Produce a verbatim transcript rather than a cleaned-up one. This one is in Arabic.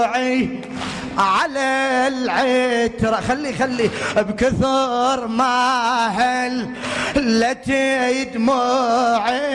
على العترة خلي خلي بكثر ما هل التي دموعي